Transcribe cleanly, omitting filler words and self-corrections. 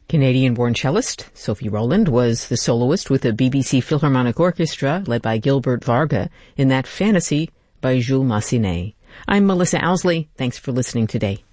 Canadian-born cellist Sophie Rowland was the soloist with the BBC Philharmonic Orchestra, led by Gilbert Varga, in that Fantasy by Jules Massenet. I'm Melissa Owsley. Thanks for listening today.